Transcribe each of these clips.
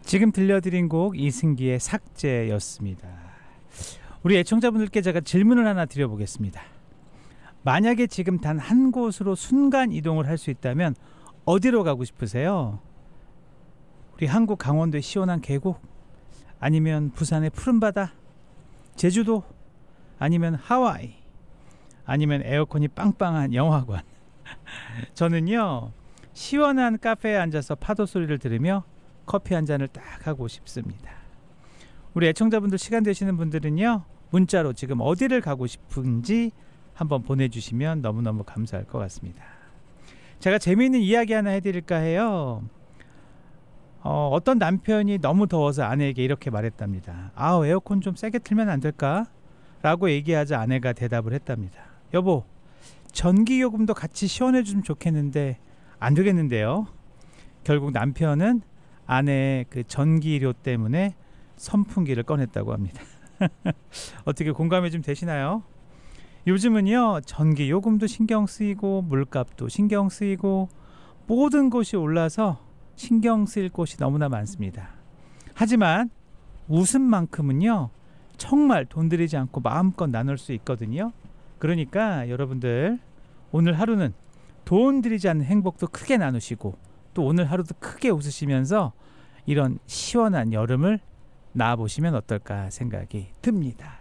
지금 들려드린 곡 이승기의 삭제였습니다. 우리 애청자분들께 제가 질문을 하나 드려보겠습니다. 만약에 지금 단 한 곳으로 순간 이동을 할 수 있다면 어디로 가고 싶으세요? 우리 한국 강원도의 시원한 계곡? 아니면 부산의 푸른 바다? 제주도? 아니면 하와이? 아니면 에어컨이 빵빵한 영화관? 저는요, 시원한 카페에 앉아서 파도 소리를 들으며 커피 한 잔을 딱 하고 싶습니다. 우리 애청자분들 시간 되시는 분들은요, 문자로 지금 어디를 가고 싶은지 한번 보내주시면 너무너무 감사할 것 같습니다. 제가 재미있는 이야기 하나 해드릴까 해요. 어떤 남편이 너무 더워서 아내에게 이렇게 말했답니다. 에어컨 좀 세게 틀면 안 될까? 라고 얘기하자 아내가 대답을 했답니다. 여보, 전기요금도 같이 시원해주면 좋겠는데 안 되겠는데요? 결국 남편은 아내의 그 전기료 때문에 선풍기를 꺼냈다고 합니다. 어떻게 공감이 좀 되시나요? 요즘은요, 전기요금도 신경 쓰이고 물값도 신경 쓰이고 모든 것이 올라서 신경 쓰일 곳이 너무나 많습니다. 하지만 웃음만큼은요, 정말 돈 들이지 않고 마음껏 나눌 수 있거든요. 그러니까 여러분들, 오늘 하루는 돈 들이지 않는 행복도 크게 나누시고 또 오늘 하루도 크게 웃으시면서 이런 시원한 여름을 나아보시면 어떨까 생각이 듭니다.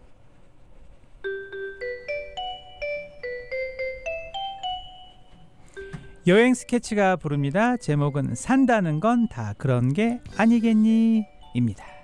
여행 스케치가 부릅니다. 제목은 산다는 건 다 그런 게 아니겠니? 입니다.